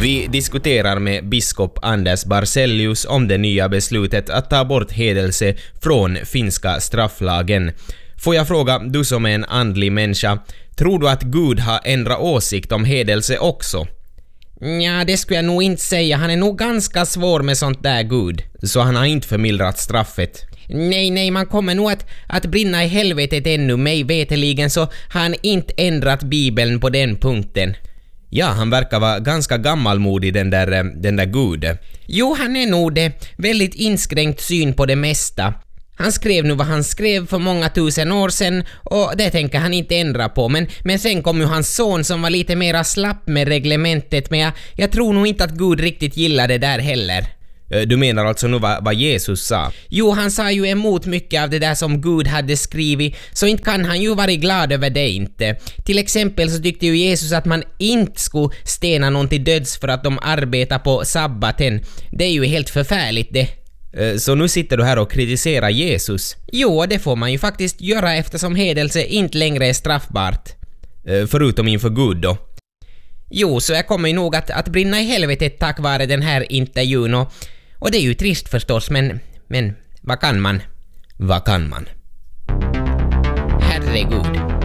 Vi diskuterar med biskop Anders Barcellius om det nya beslutet att ta bort hedelse från finska strafflagen. Får jag fråga, du som är en andlig människa, tror du att Gud har ändrat åsikt om hedelse också? Ja, det skulle jag nog inte säga. Han är nog ganska svår med sånt där Gud. Så han har inte förmildrat straffet? Nej, man kommer nog att brinna i helvetet ännu. Mig veteligen så har han inte ändrat Bibeln på den punkten. Ja, han verkar vara ganska gammalmodig den där Gud. Jo, han är nog det. Väldigt inskränkt syn på det mesta. Han skrev nu vad han skrev för många tusen år sedan och det tänker han inte ändra på. Men sen kom ju hans son som var lite mera slapp med reglementet, men jag tror nog inte att Gud riktigt gillade det där heller. Du menar alltså nu vad Jesus sa? Jo, han sa ju emot mycket av det där som Gud hade skrivit, så inte kan han ju vara glad över det inte. Till exempel så tyckte ju Jesus att man inte skulle stena någon till döds för att de arbetar på sabbaten. Det är ju helt förfärligt det. Så nu sitter du här och kritiserar Jesus? Jo, det får man ju faktiskt göra eftersom hedelse inte längre är straffbart. Förutom inför Gud då? Jo, så jag kommer ju nog att brinna i helvetet tack vare den här intervjun och det är ju trist förstås, men vad kan man? Vad kan man? Herregud.